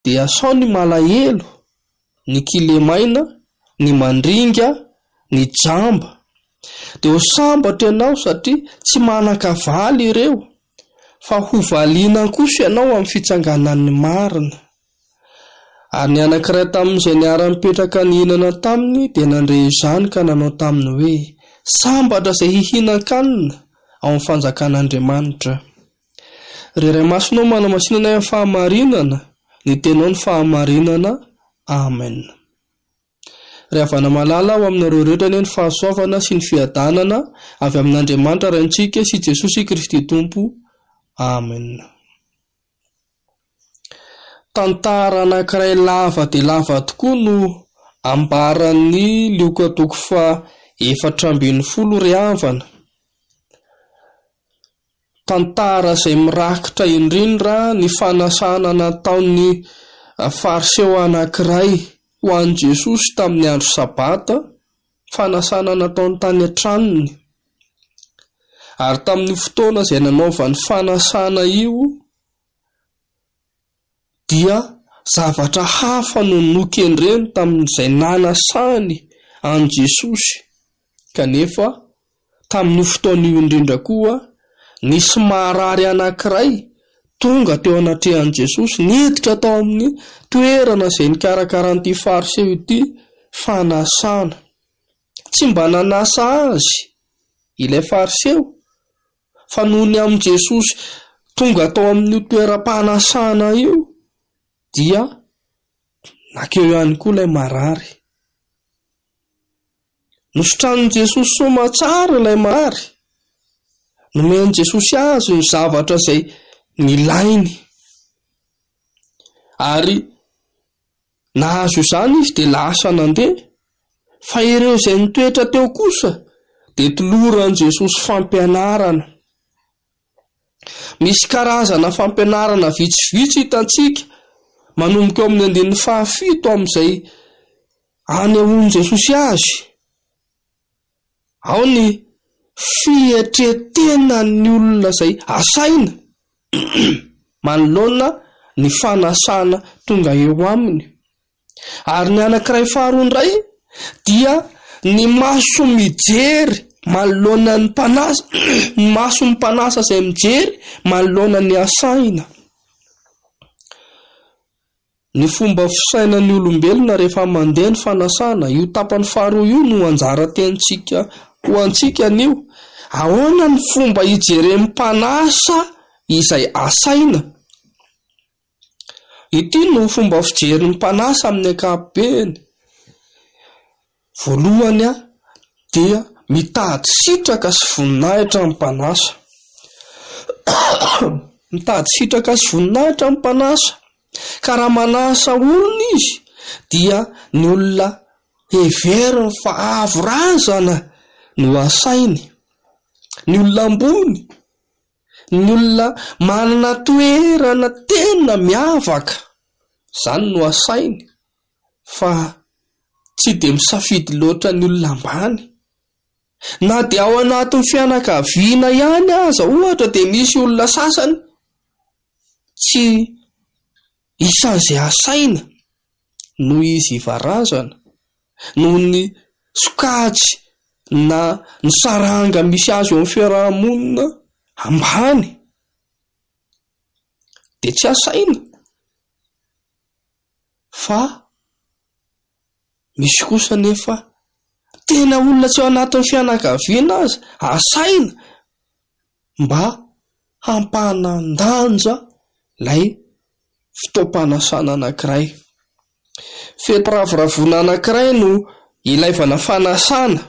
dia sao ny malahelo, ny kilemaina, ny mandringa, ny jamba. Dia ho sambatra ianao satria tsy manan-kavaly ireo, fa ho valiana kosa ianao amin'ny fitsanganan'ny marina. Ary ny anankiray tamin'izay niara-mipetraka nihinana taminy dia nandre izany ka nanao taminy hoe sambatra izay hihinan-kanina ao amin'ny fanjakan'Andriamanitra. Reray masonao manamasinana amin'ny fahamarinana, ny tenao ny fahamarinana. Amen. Rehefa malala ao aminareo rehetra ny fahasoavana sy ny fiadanana avy amin'Andriamanitra Raintsika sy Jesosy Kristy Tompo. Amen. Tantara anankiray lava dia lava tokoa no ambaran'ny Luka 4:4 riavana. Tantara izay mirakitra indrindra ny fanasana nataon'ny fariseo anankiray ho an'i Jesosy tamin'ny andro sabata, fanasana nataony tany an-tranony. Ary tamin'ny fotoana izay nanaovany fanasana io dia zavatra hafa no nokendreny tamin'izay nanasany an'i Jesosy. Kanefa tamin'ny fotoana io indrindra koa nisy marary anankiray tonga teo anatrehan'i Jesosy, niditra tao amin'ny toerana izay nikarakaran'ity fariseo ity fanasana. Tsy mba nanasa azy ilay fariseo, fa noho ny amin'i Jesosy tonga tao amin'ny toeram-panasana io dia nakeo ihany koa ilay marary. Nosotranin'i Jesosy soma tsara ilay marary, nomen'i Jesosy azy ny zavatra izay nilainy, ary nahazo izany izy dia lasa nandeha. Fa ireo izay nitoetra teo kosa dia toloran'i Jesosy fampianarana. Misy karazana fampianarana vitsivitsy hitantsika manomboka eo amin'ny 17 amin'izay anehoan'i Jesosy azy. Ao ny fietretena ny olona izay asaina manoloana ny fanasana tonga eo aminy. Ary ny anankiray faharoa indray dia ny maso mijery manoloana ny mpanasa, ny maso ny mpanasa izay mijery manoloana ny asaina. Ny fomba fisainan'ny olombelona rehefa mandeha ny fanasana, io tapany faharoa io no anjara tentsika ho antsika anio. Ahoana ny fomba hijeren'ny mpanasa izay asaina? Ity no fomba fijeren'ny mpanasa amin'ny ankapobeny. Voalohany dia mitady sitraka sy voninahitra ny mpanasa. Mitady sitraka sy voninahitra ny mpanasa. Ka raha manasa olona izy dia ny olona heveriny fa avo razana no asainy. Ny olona ambony, ny olona manana toerana tena miavaka, izany no asainy, fa tsy dia misafidy loatra ny olona ambany. Na dia ao anatin'ny fianakaviana ihany aza ohatra dia misy olona sasany tsy isan'izay asaina noho izy ivarazana, noho ny sokajy na ny saranga misy azy eo amin'ny fiarahamonina ambany dia tsy asaina. Fa misy kosa nefa tena olona tsy ao anatin'ny fianakaviana aza asaina mba hampanandanja ilay fitaom-panasana anankiray. Fetiravoravona anankiray no ilaivana fanasana,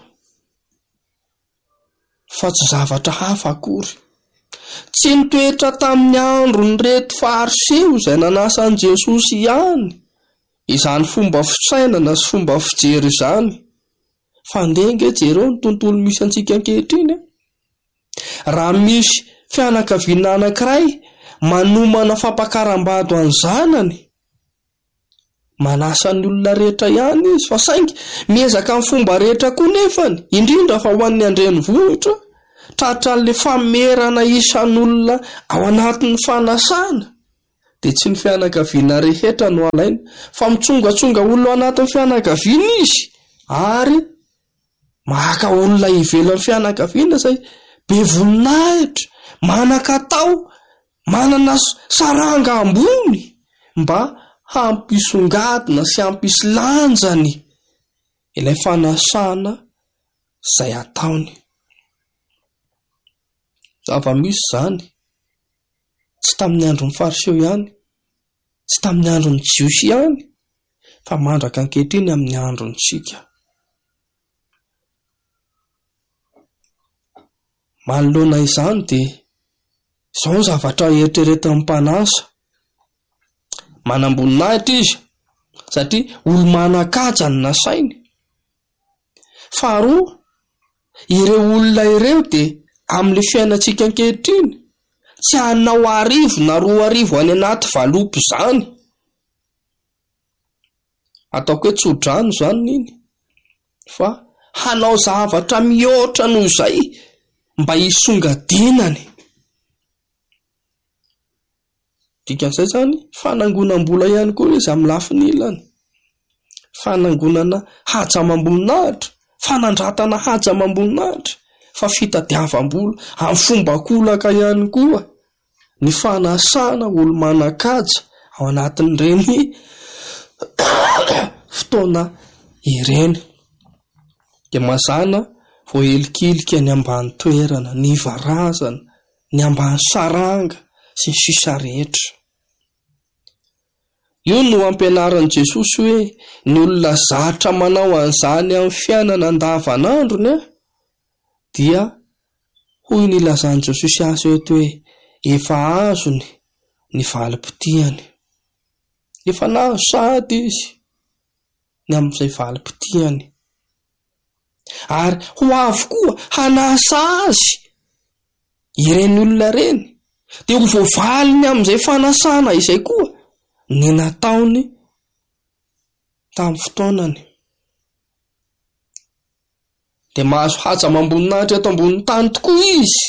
fa tsy zavatra hafa akory. Tsy nitoetra tamin'ny andro ny reto fariseo izay nanasan'i Jesosy ihany izany fomba fisainana sy fomba fijery izany, fa ndenge jereo ny tontolo misy antsika ankehitriny. Raha misy fianakaviana anankiray manomana fampakaram-bady any zanany, manasa ny olona rehetra ihany izy, fa saingy miezaka amin'ny fomba rehetra koa nefany, indrindra fa ho an'ny andrenivohitra, tratra an'ilay famerana isan'olona ao anatin'ny fanasana, dia tsy ny fianakaviana rehetra no alaina fa mitsongatsonga olona anatin'ny fianakaviana izy ary maka olona ivelan'ny fianakaviana izay be voninahitra, manan-katao, manana saranga ambony mba hampisongadina sy hampisy lanjany ilay fanasana izay ataony. Zava-misy izany tsy tamin'ny andron'ny fariseo ihany, tsy tamin'ny andron'ny jiosy ihany, fa mandraka ankehitriny amin'ny androntsika. Manoloana izany dia izao ny zavatra eritreretin'ny mpanasa. Manam-boninahitra izy satria olo manan-kaja ny nasainy. Faharoa, ireo olona ireo dia amin'ny fiainantsika ankehitriny tsy hanao arivo na 2 arivo any anaty valopy izany. Ataoko hoe tsodrano izany niny, fa hanao zavatra mihoatra noho izay mba hisongadinany. Dikan'izay izany fanangonam-bola ihany koa izy amin'ny lafiny ilany, fanangonana hajam-amboninahitra, fanandratana hajam-amboninahitra, fa fitadiavam-bola amin'ny fomba kolaka ihany koa ny fanasana olo manan-kaja ao anatin'ireny fotoana ireny. Dia mazana voahelikilika ny ambany toerana, ny varazana, ny ambany saranga sy ny sisa rehetra. Io no ampianaran'i Jesosy hoe ny olona zatra manao an'izany amin'ny fiainana andavanandrony dia hoy ny lazan'i Jesosy azy eto hoe efa azony ny valim-potiany. Efa nazo sady izy ny amin'izay valim-potiany. Ary ho avy koa hanasa azy ireny olona reny dia ho voavaliny amin'izay fanasana izay koa ny nataony tamin'ny fotoanany. Dia mahazo hajam-amboninahitra eto ambonin'ny tany tokoa izy.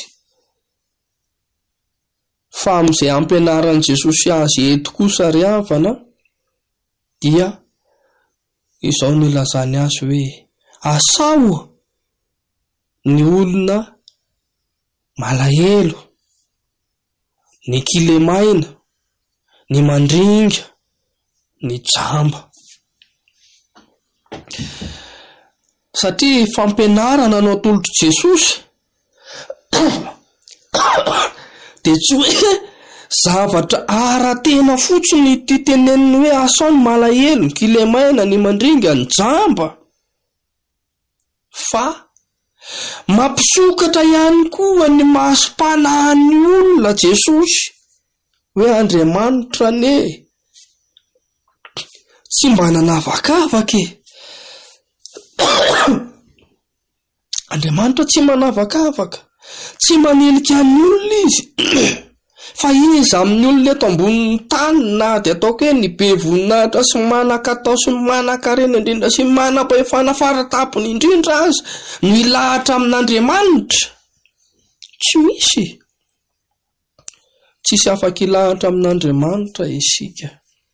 Fa amin'izay ampianaran'i Jesosy azy eto kosa ry havana dia izao no ilazany azy hoe asao ny olona malahelo, ny kilemaina, ny mandringa, ny jamba. Satria fampianarana no atolotra Jesosy dia tsy hoe zavatra ara-tena fotsiny ity teneniny hoe asao ny malahelo, ny kilemaina, ny mandringa, ny jamba, fa mampisokatra ihany koa ny masom-panahan'ny olona Jesosy hoe Andriamanitra ne tsy mba nanavakavaka e. Andriamanitra tsy manavakavaka, tsy manilika ny olona izy fa izy amin'ny olona eto ambonin'ny tany na dia ataoko hoe ny be voninahitra sy manan-katao sy manan-karena indrindra sy manam-pahefana faratapony indrindra azy no ilahatra amin'Andriamanitra. Tsy misy, tsisy afaka ilahatra amin'Andriamanitra isika.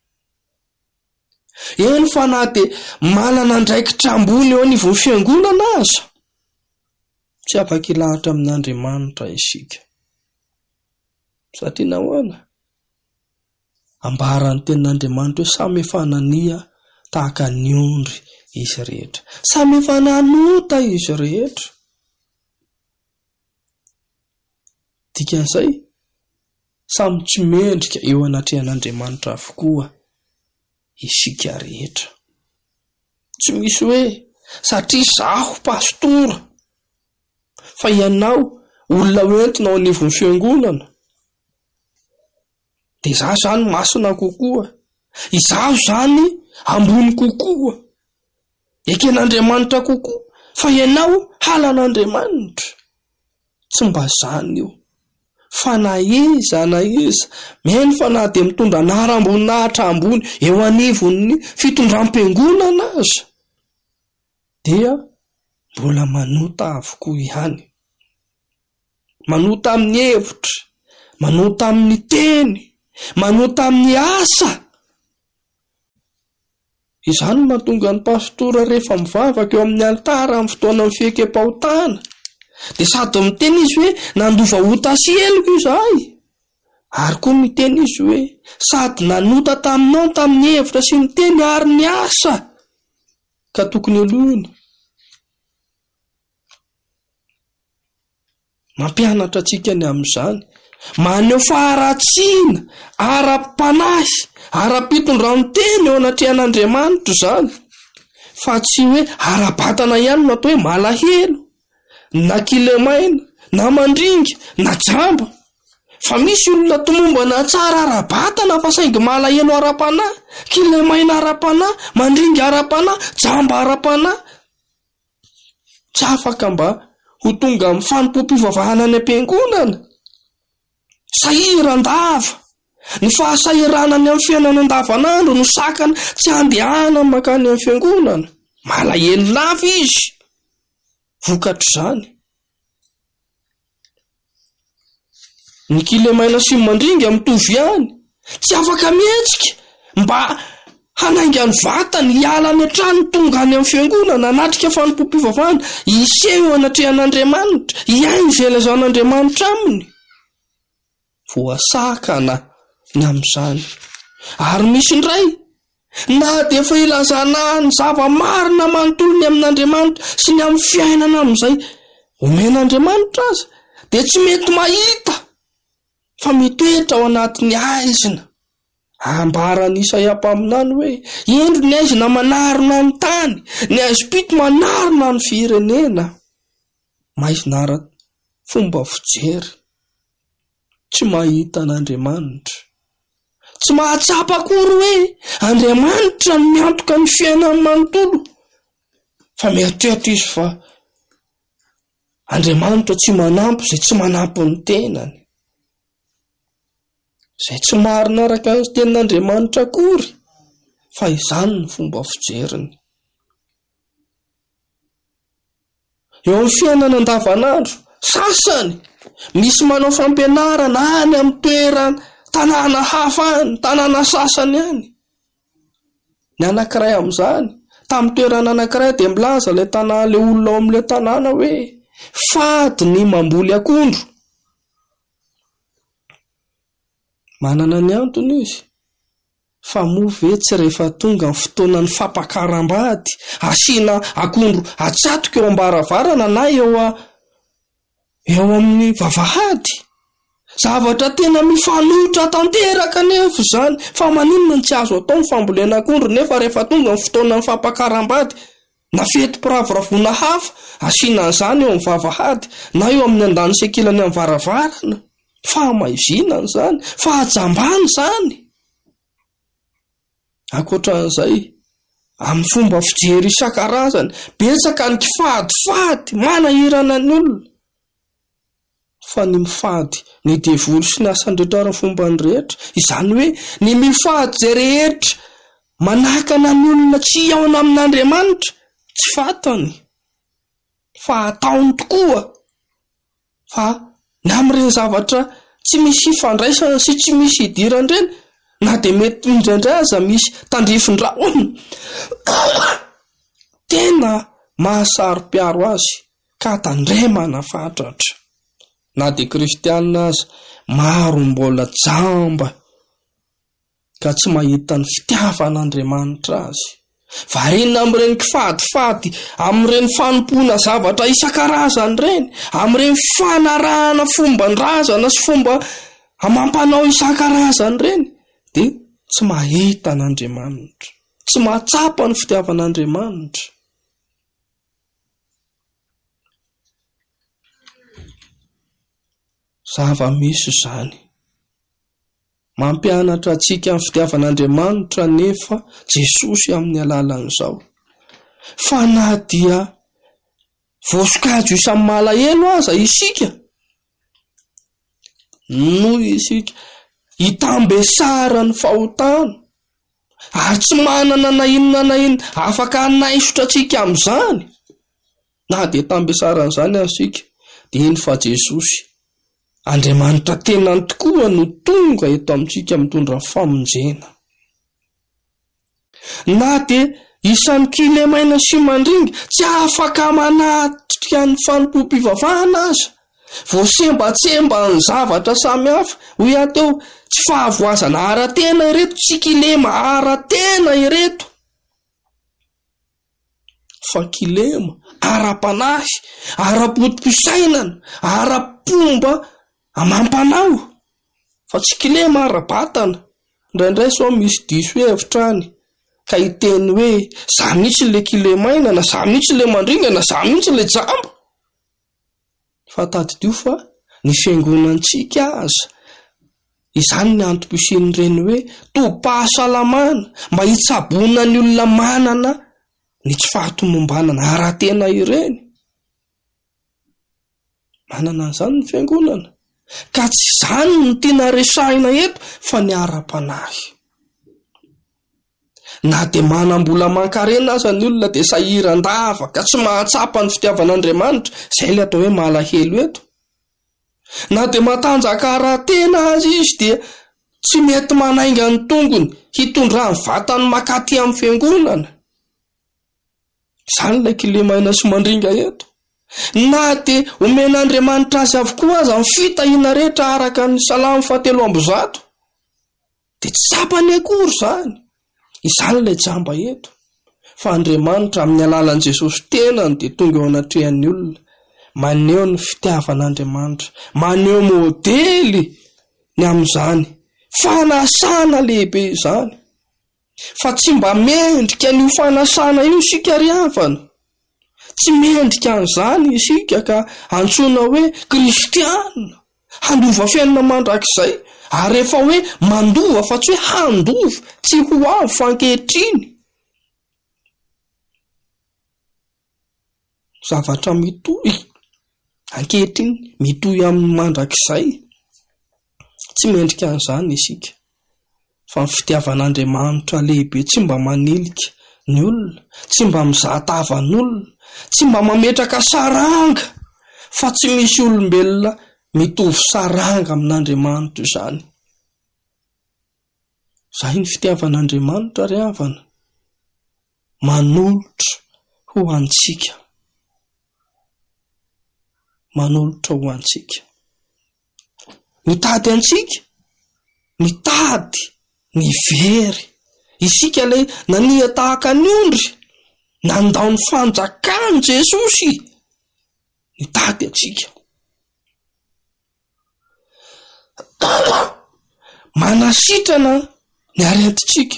Eny fa na dia manana andraikitra ambony eo anivon'ny fiangonana aza, tsy afaka ilahatra amin'Andriamanitra isika. Satria nahoana? Ambaran'ny tenin'Andriamanitra hoe samy efa nania tahaka ny ondry izy rehetra, samy efa nanota izy rehetra. Dikan'izay samy tsy mendrika eo anatrehan'Andriamanitra avokoa isika rehetra. Tsy misy hoe satria zaho pastora fa ianao olona hoentina ao anivon'ny fiangonana dia izaho izany masina kokoa, izaho izany ambony kokoa, eken'Andriamanitra kokoa, fa ianao halan'Andriamanitra. Tsy mba zany io, fa na iza meno fa na dia mitondra anaram-boninahitra ambony eo anivon'ny fitondram-piangonana aza dia mbola manota avokoa ihany, manota amin'ny hevitra, manota amin'ny teny, manota amin'ny asa. Izany mahatonga ny pastora rehefa mivavaka eo amin'ny altara amin'ny fotoana ny fiekam-pahotana dia sady miteny izy hoe nandova hotaseliko izahay, ary koa miteny izy hoe sady nanota taminao tamin'ny hevitra sy ny teny ary ny asa ka tokony aloina. Mampianatra antsika ny amin'izany, maneho faharatsiana ara-panahy ara-pitondrano teny eo anatrehan'Andriamanitra izany, fa tsy hoe ara-batana ihany no atao hoe malahelo na kilemaina na mandringa na jamba. Fa misy olona tomombana tsara ara-batana fa saingy malahelo ara-panahy, kilemaina ara-panahy, mandringa ara-panahy, jamba ara-panahy. Tsy afaka mba ho tonga amin'ny fanompo-pivavahana any am-piangonana. Sahiran-dava, ny fahasahirana any amin'ny fiainana andavanandro no sakana tsy andehana makany amin'ny fiangonana. Malahelo lava izy, vokatra izany. Ny kilemaina sy mandringa mitovy ihany, tsy afaka mihetsika mba hanainga ny vatany hiala any an-trano tonga any amin'ny fiangonana anatrika fanompo-pivavahana, hiseho anatrehan'Andriamanitra, hiaino izay ilazan'Andriamanitra aminy. Voasakana ny amin'izany. Ary misy indray, na dia efa ilazana ny zava-marina manontolony amin'Andriamanitra sy ny amin'ny fiainana amin'izay omen'Andriamanitra aza, dia tsy mety mahita fa mitoetra ao anatin'ny aizina. Ambaran'i Isaia mpaminany hoe endro ny aizina manarona ny tany, ny aizim-pito manarona ny firenena. Maizinara fomba fijery, tsy mahita an'Andriamanitra, tsy mahatsapa akory hoe Andriamanitra no miantoka ny fiainan'ny manontolo, fa mieritreritra izy fa Andriamanitra tsy manampy izay tsy manampy ny tenany, izay tsy marina araka ny tenin'Andriamanitra akory, fa izany ny fomba fijeriny. Eo amin'ny fiainana andavanandro, sasany misy manao fampianarana any amin'ny toerana tanàna hafa any, tanàna sasany any. Ny anankiray amin'izany, tamin'ny toerana anankiray dia milaza ilay tanàna, ilay olona ao amin'ilay tanàna hoe fady ny mamboly akondro. Manana ny antony izy, fa moa ve tsy rehefa tonga ny fotoanan'ny fampakaram-bady, asiana akondro atsatoka eo am-baravarana na eo amin'ny vavahady. Zavatra tena mifanohitra tanteraka nefa izany, fa maninona ny tsy azo atao ny fambolena akondro nefa rehefa tonga ny fotoanan'ny fampakaram-bady na fety-piravoravoana hafa, asiana an'izany eo amin'ny vavahady na eo amin'ny andany sekilany amin'ny varavarana. Fahamaizina izany, fahajambana izany. Ankoatran'izay, amin'ny fomba fijery isan-karazany, betsaka ny kifadifady manahirana ny olona, fa ny mifady ny devoly sy ny asan-drehetra ary ny fomba ny rehetra, izany hoe ny mifady izay rehetra manakana ny olona tsy iaona amin'Andriamanitra, tsy fatany, fa ataony tokoa. Fa ny amin'ireny zavatra tsy misy fandraisana sy tsy misy idiran-dreny, na dia mety indraindray aza misy tandrifin-drahona, tena mahasaro-piaro azy ka tandremana fatratra. Na dia kristianina aza, maro mbola jamba ka tsy mahita ny fitiavan'Andriamanitra azy. Varenina amin'ireny kifadifady, amin'ireny fanompona zavatra isan-karazany ireny, amin'ireny fanarahana fomban-drazana sy fomba amampanao isan-karazany ireny, dia tsy mahita an'Andriamanitra, tsy mahatsapa ny fitiavan'Andriamanitra. Zava-misy izany mampianatra antsika amin'ny fitiavan'Andriamanitra nefa Jesosy amin'ny alalan'izao. Fa na dia voasokajy isan'ny malahelo aza isika, noho isika hitambesara ny fahotana, ary tsy manana na inona afaka hanaisotra antsika amin'izany, na dia tambesaran'izany isika dia iny fa Jesosy Andriamanitra tenany tokoa no tonga eto amintsika mitondra famonjena. Na dia isan'ny kilemaina sy mandringa tsy afaka manatrika ny fanompo-pivavahana aza, voasembatsemba ny zavatra samihafa, hoy ateo tsy fahavoazana ara-tena ireto, tsy kilema ara-tena ireto, fa kilema ara-panahy, ara-potim-pisainana, ara-pomba amam-panao, fa tsy kilema ara-batana. Indraindray sao misy diso hevitrany ka hiteny hoe za mihitsy le kilemaina, na za mihitsy le mandringa, na za mihitsy le jamba. Fa tadidio fa ny fiangonantsika aza, izany ny antom-pisin'ireny hoe tom-pahasalamana, mba hitsabona ny olona manana ny tsy fahatomombanana ara-tena ireny. Manana an'izany ny fiangonana, ka tsy izany no tiana resahina eto fa ny ara-panahy. Na dia manam-bola mankarena aza ny olona dia sahiran-dava ka tsy mahatsapa ny fitiavan'Andriamanitra, izay le atao hoe malahelo eto. Na dia matanjaka ara-tena azy izy dia tsy mety manainga ny tongony hitondra ny vatany makaty amin'ny fiangonana. Izany ilay kilemaina sy mandringa eto. Na dia omen'Andriamanitra azy avokoa aza ny fitahiana rehetra araka ny Salamo 7:100, dia tsy sapany akory izany. Izany ilay jamba eto. Fa Andriamanitra amin'ny alalan'i Jesosy tenany dia tonga eo anatrehan'ny olona, maneho ny fitiavan'Andriamanitra, maneho modely ny amin'izany fanasana lehibe izany. Fa tsy mba mendrika ny fanasana io isika ry havana, tsy mendrika an'izany isika ka antsoina hoe kristianina, handova fiainana mandrakizay, ary rehefa hoe mandova fa tsy hoe handova, tsy ho avy fa ankehitriny. Zavatra mitohy ankehitriny, mitohy amin'ny mandrakizay, tsy mendrika an'izany isika. Fa ny fitiavan'Andriamanitra lehibe tsy mba manilika ny olona, tsy mba mizatava ny olona, tsy mba mametraka saranga, fa tsy misy olombelona mitovy saranga amin'Andriamanitra izany. Izay ny fitiavan'Andriamanitra ry havana, manolotra ho antsika, manolotra ho antsika, mitady antsika, mitady ny very. Isika ilay nania tahaka ny ondry, nandao ny fanjakany Jesosy, mitady antsika. Manasitrana ny aretintsika,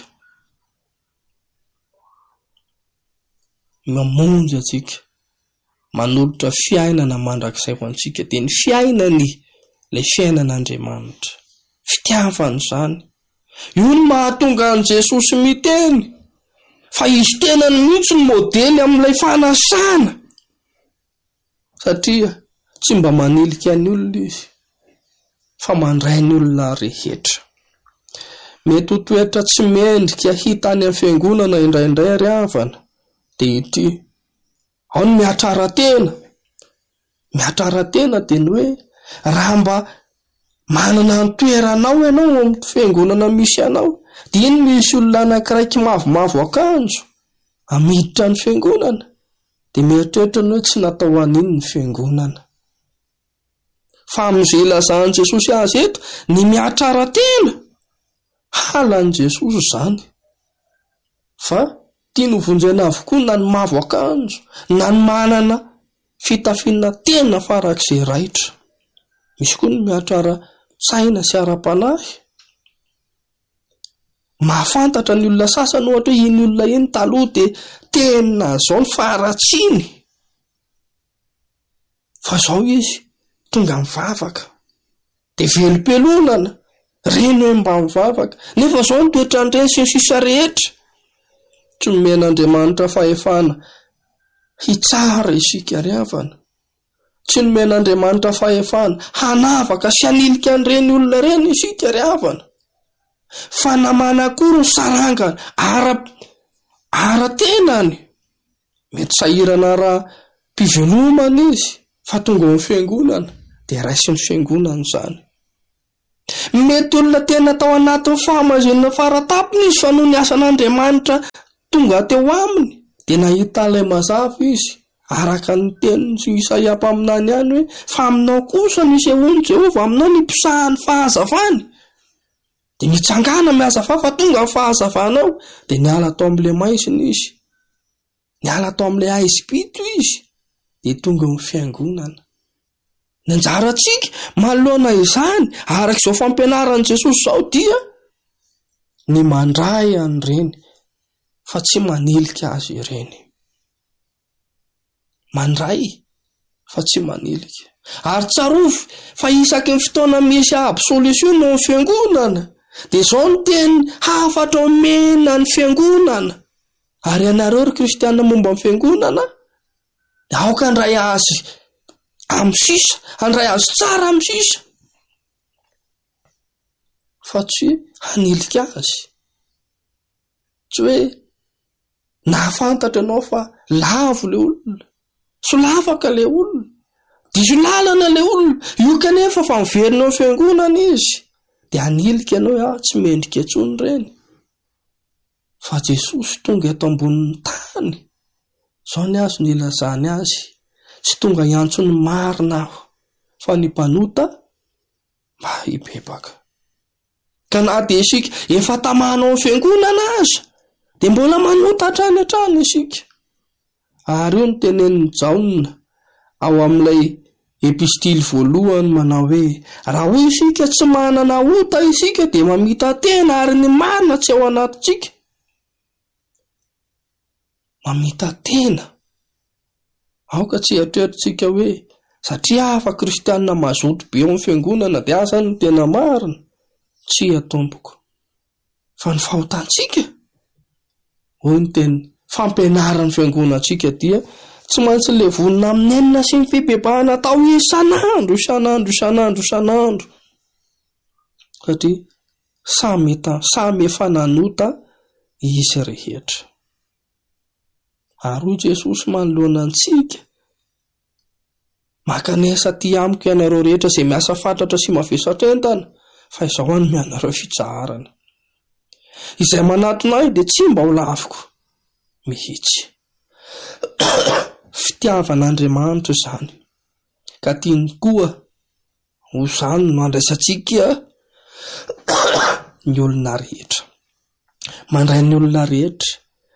mamonjy antsika, manolotra fiainana mandrakizay ho antsika, dia ny fiainany ilay fiainan'Andriamanitra, fitiavana izany. Io no mahatonga an' Jesosy miteny fa izy tena ny mihitsy ny modely amin'ilay fanasana, satria tsy mba manilika ny olona izy, fa mandray ny olona rehetra. Mety ho toetra tsy mendrika hita any amin'ny fiangonana indraindray ry havana, dia ity: ao ny miatrara-tena. Miatrara-tena dia ny hoe raha mba manana ny toeranao ianao amin'ny fiangonana misy anao, dia iny misy olona anakiraiky mavomavo akanjo amiditra ny fiangonana, dia mieritreritra ny hoe tsy natao an'iny ny fiangonana. Fa amin'izay ilazan'i Jesosy azy eto, ny miatrara-tena, halan'i Jesosy izany. Fa tiany hovonjena avokoa na ny mavo akanjo, na ny manana fitafiana tena farak'izay raitra. Misy koa ny miatrara-tsaina sy ara-panahy. Mahafantatra ny olona sasany ohatra hoe iny olona iny taloha dia tena zao ny faharatsiny, fa zao izy tonga mivavaka, dia velom-pelonana reny hoe mba mivavaka, nefa zao ny toetrandreny sy ny sisa rehetra. Tsy nomen'Andriamanitra fahefana hitsara isika ry havana, tsy nomen'Andriamanitra fahefana hanavaka sy hanilika an'ireny olona reny isika ry havana, fa namana kory ny saranga ara-tenany. Mety sahirana ara-pivelomana izy, fa tonga amin'ny fiangonana dia raisy ny fiangonana izany. Mety olona tena tao anatin'ny fahamazonana faratapony izy fa noho ny asan'Andriamanitra tonga teo aminy dia nahita ilay mazava izy araka ny tenin'ny Isaia mpaminany ihany hoe fa aminao kosa nisy hono Jehova, aminao ny mpisahany fahazavany. Dia mitsangana mihazava fa tonga ny fahazavanao dia niala tao amin'ilay maizina izy, niala tao amin'ilay aisim-pito izy dia tonga ny fiangonana. Ny anjarantsika manoloana izany arak'izao fampianaran'i Jesosy izao dia ny mandray an'ireny fa tsy manilika azy ireny. Mandray fa tsy manilika. Ary tsarovy fa isaky ny fotoana misy absolution ny fiangonana dia izao no teny hafatra omena ny fiangonana. Ary ianareo ry kristianina momba ny fiangonana, aoka handray azy amin'ny sisa, handray azy tsara amin'ny sisa fa tsy hanilika azy. Tsy hoe nahafantatra ianao fa lavo le olona, solavaka le olona, diso lalana le olona, io kanefa fa miverina ny fiangonana izy dia hanilika ianao tsy mendrika intsony ireny. Fa Jesosy tonga eto ambonin'ny tany, izao ny azo nilazany azy, tsy tonga hiantso ny marina aho fa ny mpanota mba hibebaka. Ka na dia isika efa tamanao ny fiangonana aza dia mbola manota hatrany isika. Ary io no tenenin'ny Jaona ao amin'ilay epistily voalohany manao hoe raha hoy isika tsy manana ota isika dia mamita tena ary ny marina tsy ao anatintsika. Mamita tena. Aoka tsy hatretritsika hoe satria hafa kristianina mazoto be eo amin'ny fiangonana dia asa ny tena marina. Tsy atompoko. Fa ny fahotantsika hoy ny teny fampianaran'ny fiangonantsika dia tsy maintsy levonina amin'ny enina sy ny fibebahana atao isanandro. Satria samy efa nanota izy rehetra. Ary Jesosy manoloana antsika, makanesa ty amiko ianareo rehetra izay miasa fatratra sy mavesatra entana, fa izao any ianareo fitsaharana. Izay manatona ahy dia tsy mba ho laviko mihitsy. Fitiavan'Andriamanitra izany. Ka tiany koa ho izany no andraisantsika ny olona rehetra. Mandray ny olona rehetra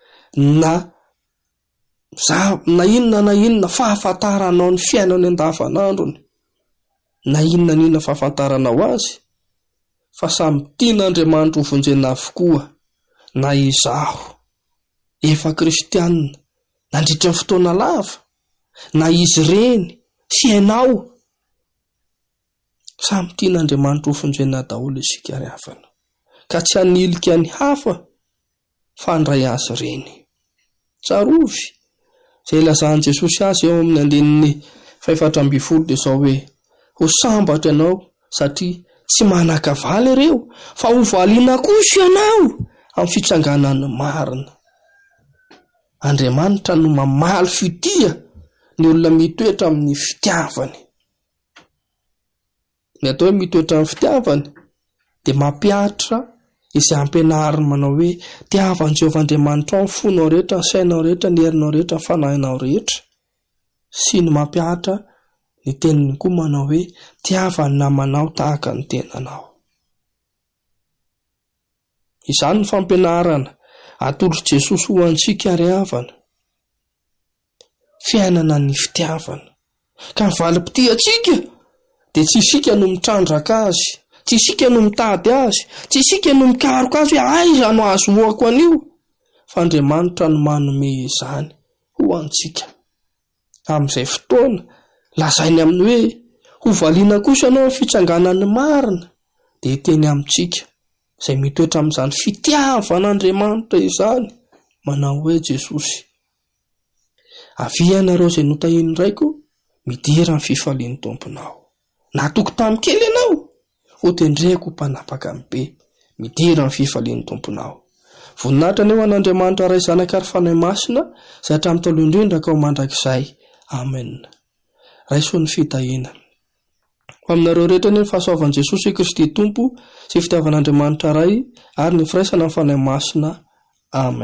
na inona fahafantaranao ny fiainany andavanandrony, na inona fahafantaranao azy, fa samy tian'Andriamanitra ho vonjena avokoa, na izaho efa kristianina nandritra ny fotoana lava, na izy ireny sy ianao, samy tian'Andriamanitra ho vonjena daholo isika ry havana, ka tsy hanilika ny hafa fa handray azy ireny. Tsarovy izay ilazany Jesosy azy eo amin'ny andininy 4:12 dia izao hoe ho sambatra ianao satria tsy manan-kavaly ireo fa ho valiana kosa ianao amin'ny fitsanganan'ny marina. Andriamanitra no mamaly fitia ny olona mitoetra amin'ny fitiavany. Ny atao hoe mitoetra amin'ny fitiavany dia mampiatra izay ampianariny manao hoe tiavan'i Jehovah Andriamanitra ao ny fonao rehetra, ny sainao rehetra, ny herinao rehetra, ny fanahinao rehetra. Sy ny mampiatra ny teniny koa manao hoe tiavany namanao tahaka ny tenanao. Izany ny fampianarana atolotra Jesosy ho antsika ry havana. Fiainana ny fitiavana. Ka ny valim-potia antsika dia tsy isika no mitrandraka azy, tsy isika no mitady azy, tsy isika no mikaroka azy hoe aiza no azohoako an'io, fa Andriamanitra no manome izany ho antsika. Amin'izay fotoana lazainy amin'ny hoe ho valiana kosa ianao ny fitsanganan'ny marina dia teny amintsika izay mitoetra amin'izany fitiavan'Andriamanitra izany manao hoe Jesosy. Avy ianareo izay notahiny raiko midira ny fifalian'ny tomponao. Na tokotany kely ianao ho tendreko mpanapaka amin'ny be, midira ny fifalian'ny tomponao. Voninahitra ny eo an'Andriamanitra ray zanaka ary fanahy masina izay hatramin'ny taloha indrindra ka ho mandrakizay. Amen. Raisoa ny fitahina. ho aminareo rehetra ny fahasoavan'i Jesosy Kristy Tompo sy fitiavan'Andriamanitra ray ary ny firaisana amin'ny fanahy masina. Amen.